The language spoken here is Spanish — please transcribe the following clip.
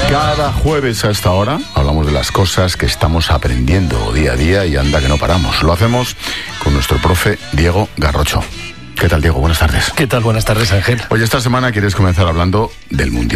Cada jueves a esta hora hablamos de las cosas que estamos aprendiendo día a día y anda que no paramos. Lo hacemos con nuestro profe Diego Garrocho. ¿Qué tal, Diego? Buenas tardes. ¿Qué tal? Buenas tardes, Ángel. Oye, esta semana quieres comenzar hablando del Mundial.